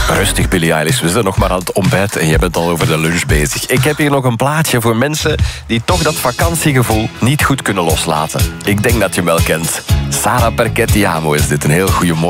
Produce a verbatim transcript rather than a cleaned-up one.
Rustig, Billie Eilish. We zijn nog maar aan het ontbijt en je bent al over de lunch bezig. Ik heb hier nog een plaatje voor mensen die toch dat vakantiegevoel niet goed kunnen loslaten. Ik denk dat je hem wel kent. Sara Perché Ti Amo is dit. Een heel goede morgen.